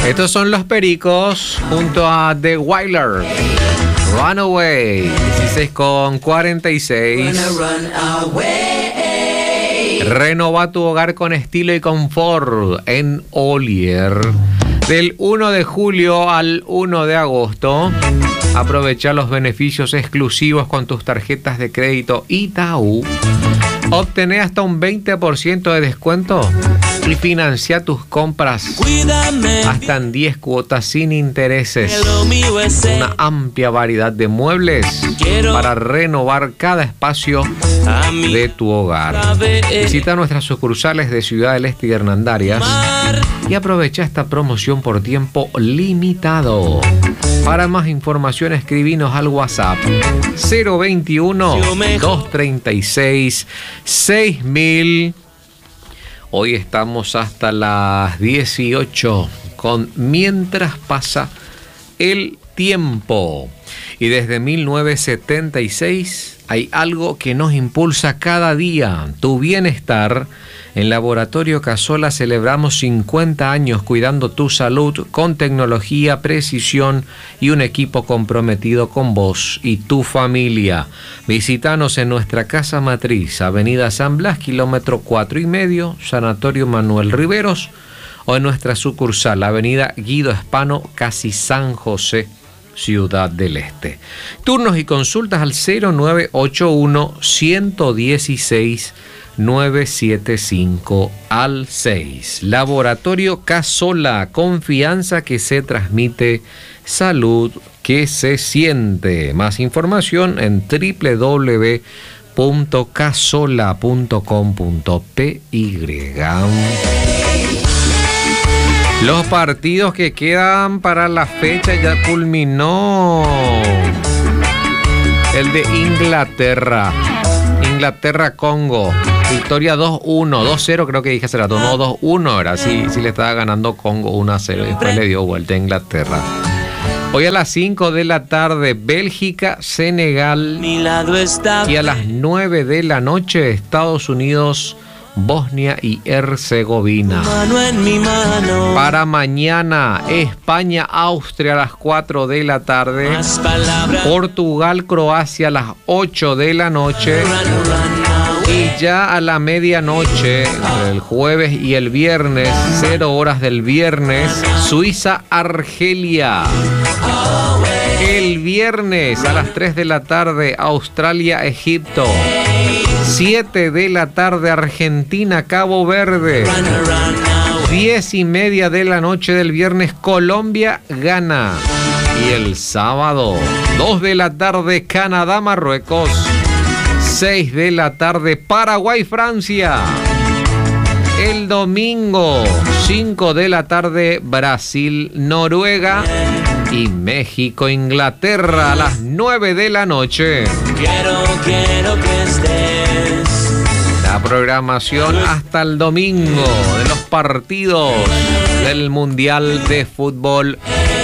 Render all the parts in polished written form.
Estos son Los Pericos junto a The Wailers. Runaway, 16:46. Renova tu hogar con estilo y confort en Olier. Del 1 de julio al 1 de agosto, aprovecha los beneficios exclusivos con tus tarjetas de crédito Itaú. Obtené hasta un 20% de descuento y financia tus compras hasta en 10 cuotas sin intereses. Una amplia variedad de muebles para renovar cada espacio de tu hogar. Visita nuestras sucursales de Ciudad del Este y Hernandarias y aprovecha esta promoción por tiempo limitado. Para más información, escribinos al WhatsApp 021-236-6000. Hoy estamos hasta las 18 con Mientras pasa el tiempo. Y desde 1976 hay algo que nos impulsa cada día: tu bienestar. En Laboratorio Casola celebramos 50 años cuidando tu salud con tecnología, precisión y un equipo comprometido con vos y tu familia. Visítanos en nuestra casa matriz, Avenida San Blas, kilómetro 4,5, Sanatorio Manuel Riveros, o en nuestra sucursal, Avenida Guido Hispano, casi San José, Ciudad del Este. Turnos y consultas al 0981 116 975 al 6. Laboratorio Casola, confianza que se transmite, salud que se siente. Más información en www.casola.com.py. Los partidos que quedan para la fecha ya culminó. El de Inglaterra-Congo. Victoria 2-1, 2-0 creo que dije hace rato. No, 2-1 era. Sí le estaba ganando Congo 1-0. Después le dio vuelta a Inglaterra. Hoy a las 5 de la tarde, Bélgica, Senegal. Y a las 9 de la noche, Estados Unidos, Bosnia y Herzegovina. Para mañana, España, Austria a las 4 de la tarde. Portugal, Croacia a las 8 de la noche. Y ya a la medianoche, el jueves y el viernes, 0 horas del viernes, Suiza, Argelia. El viernes a las 3 de la tarde, Australia, Egipto. 7 de la tarde, Argentina, Cabo Verde. 10:30 de la noche del viernes, Colombia, Ghana. Y el sábado, 2 de la tarde, Canadá, Marruecos. 6 de la tarde, Paraguay, Francia. El domingo, 5 de la tarde, Brasil, Noruega. Y México, Inglaterra a las 9 de la noche. Quiero que estés. La programación hasta el domingo de los partidos del Mundial de Fútbol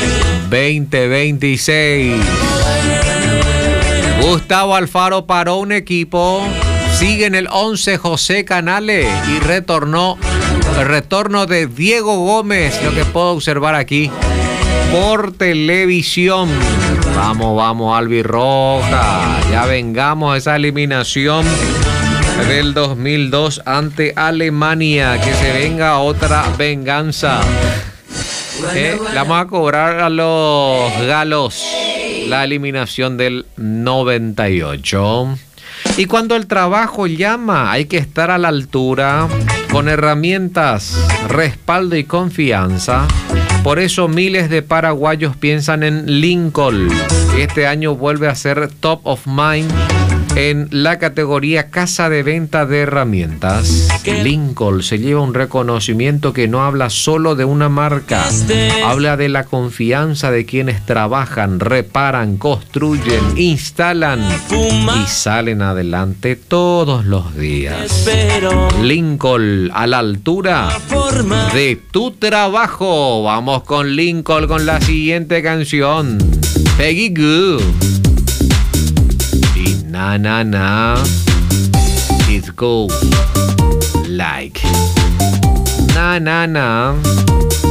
2026. Gustavo Alfaro paró un equipo. Sigue en el 11 José Canales y el retorno de Diego Gómez, lo que puedo observar aquí por televisión. Vamos, Albirroja. Ya vengamos a esa eliminación del 2002 ante Alemania. Que se venga otra venganza. Le vamos a cobrar a los galos la eliminación del 98. Y cuando el trabajo llama, hay que estar a la altura, con herramientas, respaldo y confianza. Por eso miles de paraguayos piensan en Lincoln. Este año vuelve a ser top of mind en la categoría Casa de Venta de Herramientas. Lincoln se lleva un reconocimiento que no habla solo de una marca, habla de la confianza de quienes trabajan, reparan, construyen, instalan y salen adelante todos los días. Lincoln, a la altura de tu trabajo. Vamos con Lincoln con la siguiente canción, Peggy Goo. Na, it goes like na.